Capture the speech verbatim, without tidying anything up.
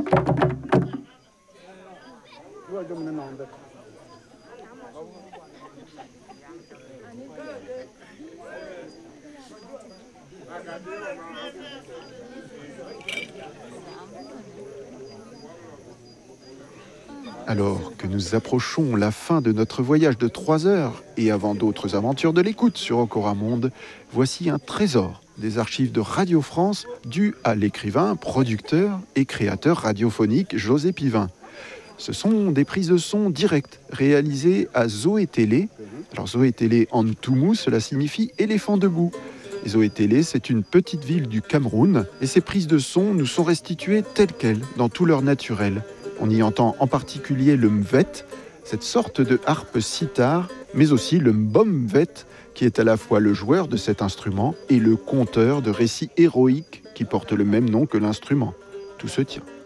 Alors que nous approchons la fin de notre voyage de trois heures, et avant d'autres aventures de l'écoute sur Okora Monde, voici un trésor des archives de Radio France dû à l'écrivain, producteur et créateur radiophonique José Pivin. Ce sont des prises de son directes réalisées à Zoétélé. Alors Zoétélé en Toumou, cela signifie éléphant debout. Et Zoétélé, c'est une petite ville du Cameroun, et ces prises de son nous sont restituées telles quelles, dans tout leur naturel. On y entend en particulier le mvet, cette sorte de harpe sitar, mais aussi le mbomvet, qui est à la fois le joueur de cet instrument et le conteur de récits héroïques qui portent le même nom que l'instrument. Tout se tient.